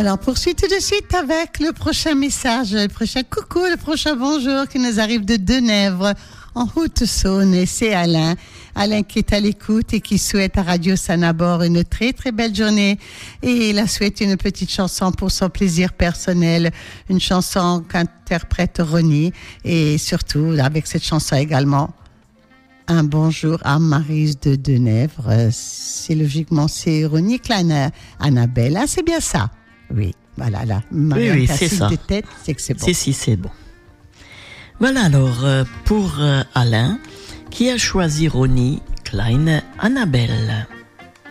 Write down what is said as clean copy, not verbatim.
Voilà, on poursuit tout de suite avec le prochain message, le prochain coucou, le prochain bonjour qui nous arrive de Denèvre, en Haute-Saône. Et c'est Alain. Alain qui est à l'écoute et qui souhaite à Radio Sanabor une très très belle journée. Et il a souhaité une petite chanson pour son plaisir personnel, une chanson qu'interprète Ronnie. Et surtout, avec cette chanson également, un bonjour à Maryse de Denèvre. C'est logiquement, c'est Ronnie Kleiner, Annabelle. Ah, c'est bien ça. Oui, voilà, là. Oui, c'est ça. De tête, c'est que c'est bon. Si, c'est bon. Voilà alors, pour Alain, qui a choisi Ronnie Klein, Annabelle.